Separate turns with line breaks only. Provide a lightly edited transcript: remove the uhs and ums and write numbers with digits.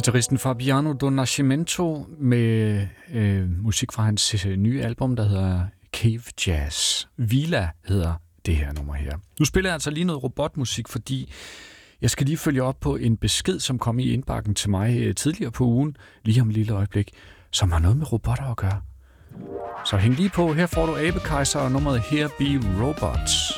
Guitaristen Fabiano Do Nascimento med musik fra hans nye album, der hedder Cave Jazz. Vila hedder det her nummer her. Nu spiller jeg altså lige noget robotmusik, fordi jeg skal lige følge op på en besked, som kom i indbakken til mig tidligere på ugen, lige om et lille øjeblik, som har noget med robotter at gøre. Så hæng lige på, her får du Abekejser og nummeret Here Be Robots.